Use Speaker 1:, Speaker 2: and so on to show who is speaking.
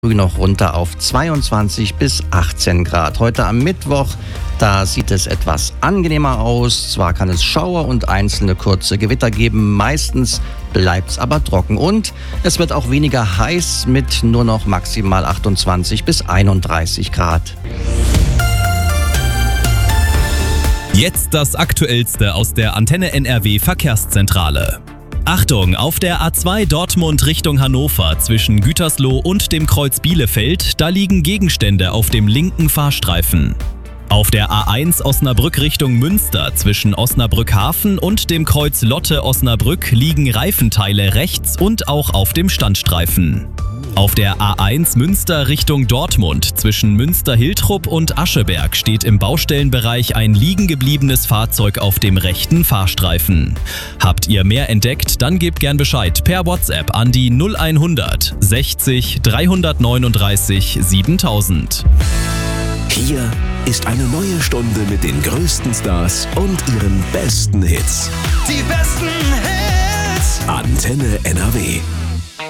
Speaker 1: Noch runter auf 22 bis 18 Grad. Heute am Mittwoch, da sieht es etwas angenehmer aus. Zwar kann es Schauer und einzelne kurze Gewitter geben, meistens bleibt es aber trocken. Und es wird auch weniger heiß mit nur noch maximal 28 bis 31 Grad.
Speaker 2: Jetzt das Aktuellste aus der Antenne NRW Verkehrszentrale. Achtung, auf der A2 Dortmund Richtung Hannover zwischen Gütersloh und dem Kreuz Bielefeld, da liegen Gegenstände auf dem linken Fahrstreifen. Auf der A1 Osnabrück Richtung Münster zwischen Osnabrück Hafen und dem Kreuz Lotte Osnabrück liegen Reifenteile rechts und auch auf dem Standstreifen. Auf der A1 Münster Richtung Dortmund zwischen Münster-Hiltrup und Ascheberg steht im Baustellenbereich ein liegen gebliebenes Fahrzeug auf dem rechten Fahrstreifen. Habt ihr mehr entdeckt, dann gebt gern Bescheid per WhatsApp an die 0100 60 339 7000.
Speaker 3: Hier ist eine neue Stunde mit den größten Stars und ihren besten Hits.
Speaker 4: Die besten Hits.
Speaker 3: Antenne NRW.